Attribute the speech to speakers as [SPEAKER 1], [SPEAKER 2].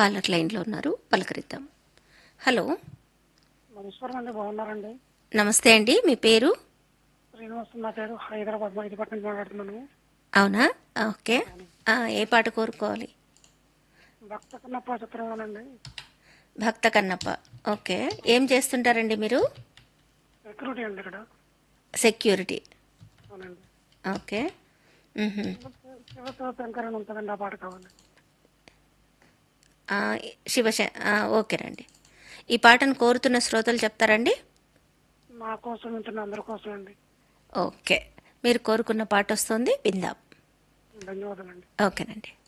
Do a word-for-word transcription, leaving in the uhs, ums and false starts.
[SPEAKER 1] Caller లైన్లో ఉన్నారు, పలకరిద్దాం. Hello,
[SPEAKER 2] నమస్కారం అండి, బాగున్నారండి?
[SPEAKER 1] నమస్తే అండి, మీ పేరు?
[SPEAKER 2] శ్రీనివాస్ నా పేరు. హైదరాబాద్ మైదుపట్నం నుంచి మాట్లాడుతున్నాను.
[SPEAKER 1] అవునా, ఓకే.
[SPEAKER 2] అవును.
[SPEAKER 1] ఆ, ఏ పాట కోరుకోవాలి?
[SPEAKER 2] భక్త కన్నప్ప చిత్రంలోనండి.
[SPEAKER 1] భక్త కన్నప్ప. ఓకే, ఏం చేస్తుంటారండి మీరు?
[SPEAKER 2] సెక్యూరిటీ అండి ఇక్కడ.
[SPEAKER 1] సెక్యూరిటీ.
[SPEAKER 2] అవునండి.
[SPEAKER 1] ఓకే. మ్హూ.
[SPEAKER 2] శివతో శంకరన్ ఉంటుందండి, ఆ పాట కావాలి.
[SPEAKER 1] ఆ, శివశ ఆ, ఓకేనండి. ఈ పాటను కోరుతున్న శ్రోతలు చెప్తారండి?
[SPEAKER 2] మా కోసం ఉంటున్న అందరి కోసం అండి.
[SPEAKER 1] ఓకే, మీరు కోరుకున్న పాట వస్తుంది, విందాం.
[SPEAKER 2] ధన్యవాదాలండి.
[SPEAKER 1] ఓకేనండి.